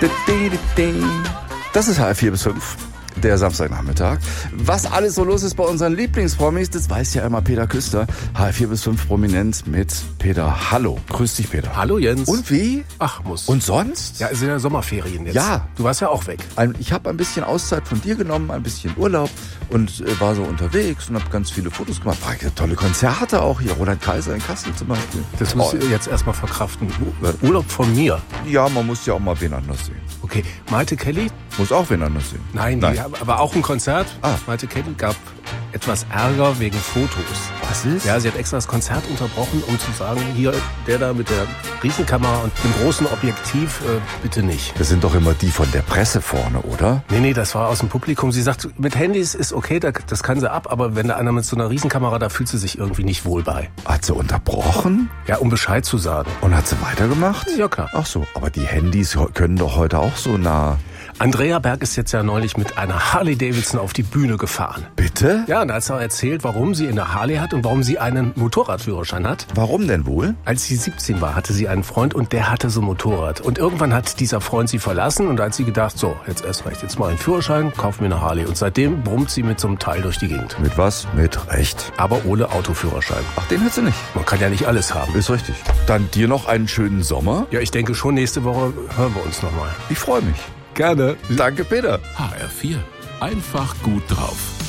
Das ist HR4 bis 5. Der Samstagnachmittag. Was alles so los ist bei unseren Lieblingspromis, das weiß ja immer Peter Küster. HR4 bis 5 prominent mit Peter. Hallo. Grüß dich, Peter. Hallo, Jens. Und wie? Ach, muss. Und sonst? Ja, es sind ja Sommerferien jetzt. Ja. Du warst ja auch weg. Ich habe ein bisschen Auszeit von dir genommen, ein bisschen Urlaub und war so unterwegs und habe ganz viele Fotos gemacht. War tolle Konzerte auch hier. Roland Kaiser in Kassel zum Beispiel. Das musst du jetzt erstmal verkraften. Urlaub von mir. Ja, man muss ja auch mal wen anders sehen. Okay, Maite Kelly? Muss auch wen anders sehen. Nein. Aber auch ein Konzert. Ah. Maite Kelly gab etwas Ärger wegen Fotos. Was ist? Ja, sie hat extra das Konzert unterbrochen, um zu sagen, hier, der da mit der Riesenkamera und dem großen Objektiv, bitte nicht. Das sind doch immer die von der Presse vorne, oder? Nee, das war aus dem Publikum. Sie sagt, mit Handys ist okay, das kann sie ab, aber wenn da einer mit so einer Riesenkamera, da fühlt sie sich irgendwie nicht wohl bei. Hat sie unterbrochen? Ja, um Bescheid zu sagen. Und hat sie weitergemacht? Ja, klar. Ach so, aber die Handys können doch heute auch so nah. Andrea Berg ist jetzt ja neulich mit einer Harley Davidson auf die Bühne gefahren. Bitte? Ja, und da hat sie auch erzählt, warum sie eine Harley hat und warum sie einen Motorradführerschein hat. Warum denn wohl? Als sie 17 war, hatte sie einen Freund und der hatte so ein Motorrad. Und irgendwann hat dieser Freund sie verlassen und da hat sie gedacht, so, jetzt erst recht, jetzt mal einen Führerschein, kauf mir eine Harley. Und seitdem brummt sie mit so einem Teil durch die Gegend. Mit was? Mit Recht. Aber ohne Autoführerschein. Ach, den hat sie nicht. Man kann ja nicht alles haben. Ist richtig. Dann dir noch einen schönen Sommer. Ja, ich denke schon, nächste Woche hören wir uns nochmal. Ich freue mich. Gerne. Danke, Peter. HR4. Einfach gut drauf.